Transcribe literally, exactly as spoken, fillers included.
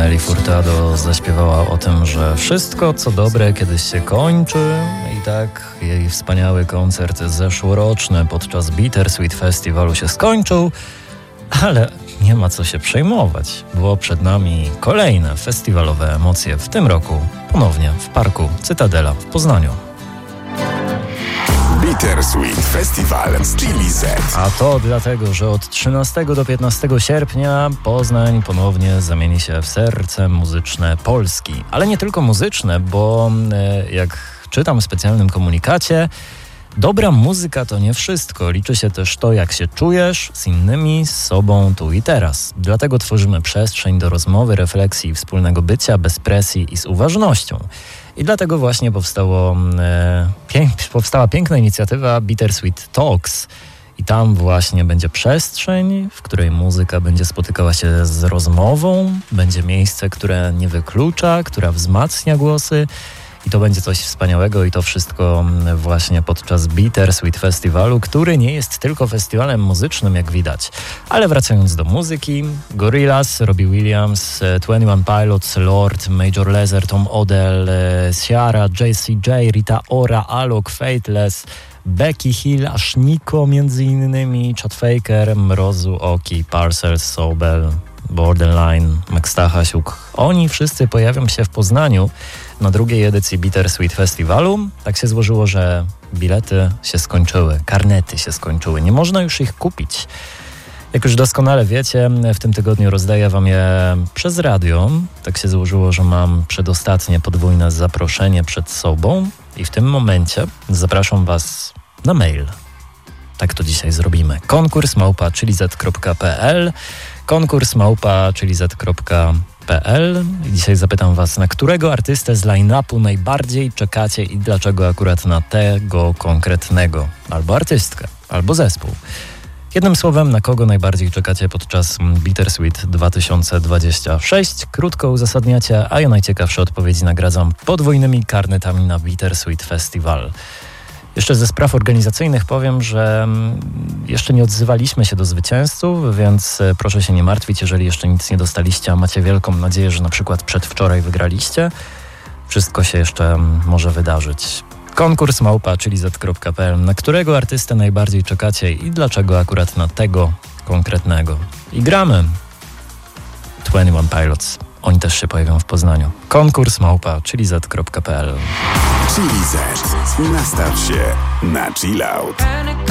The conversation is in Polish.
Nelly Furtado zaśpiewała o tym, że wszystko co dobre kiedyś się kończy i tak jej wspaniały koncert zeszłoroczny podczas Bittersweet Festiwalu się skończył, ale nie ma co się przejmować, bo przed nami kolejne festiwalowe emocje w tym roku, ponownie w Parku Cytadela w Poznaniu. Bittersweet Festival z Chili Z. A to dlatego, że od trzynastego do piętnastego sierpnia Poznań ponownie zamieni się w serce muzyczne Polski. Ale nie tylko muzyczne, bo jak czytam w specjalnym komunikacie, dobra muzyka to nie wszystko. Liczy się też to, jak się czujesz z innymi, z sobą tu i teraz. Dlatego tworzymy przestrzeń do rozmowy, refleksji i wspólnego bycia bez presji i z uważnością. I dlatego właśnie powstało, e, pięk, powstała piękna inicjatywa Bittersweet Talks. I tam właśnie będzie przestrzeń, w której muzyka będzie spotykała się z rozmową. Będzie miejsce, które nie wyklucza, która wzmacnia głosy. I to będzie coś wspaniałego i to wszystko właśnie podczas Bittersweet Festiwalu, który nie jest tylko festiwalem muzycznym, jak widać. Ale wracając do muzyki, Gorillaz, Robbie Williams, twenty one Pilots, Lord, Major Lazer, Tom Odell, Ciara, J C J, Rita Ora, Alok, Fateless, Becky Hill, Ashniko między innymi, Chad Faker, Mrozu, Oki, Parcels, Sobel, Borderline, Max Stachasiuk. Oni wszyscy pojawią się w Poznaniu na drugiej edycji Bittersweet Festiwalu. Tak się złożyło, że bilety się skończyły, karnety się skończyły. Nie można już ich kupić. Jak już doskonale wiecie, w tym tygodniu rozdaję wam je przez radio. Tak się złożyło, że mam przedostatnie podwójne zaproszenie przed sobą i w tym momencie zapraszam was na mail. Tak to dzisiaj zrobimy. Konkurs małpa chilliz kropka p l Konkurs małpa chilliz kropka p l. Dzisiaj zapytam was, na którego artystę z line-upu najbardziej czekacie i dlaczego akurat na tego konkretnego, albo artystkę, albo zespół. Jednym słowem, na kogo najbardziej czekacie podczas Bittersweet dwa tysiące dwudziestego szóstego? Krótko uzasadniacie, a ja najciekawsze odpowiedzi nagradzam podwójnymi karnetami na Bittersweet Festival. Jeszcze ze spraw organizacyjnych powiem, że jeszcze nie odzywaliśmy się do zwycięzców, więc proszę się nie martwić, jeżeli jeszcze nic nie dostaliście, a macie wielką nadzieję, że na przykład przedwczoraj wygraliście. Wszystko się jeszcze może wydarzyć. Konkurs małpa chilliz kropka p l. Na którego artystę najbardziej czekacie i dlaczego akurat na tego konkretnego? I gramy. twenty one Pilots. Oni też się pojawią w Poznaniu. Konkurs małpa chilliz kropka p l. Chili Z. Nastaw się na chill out.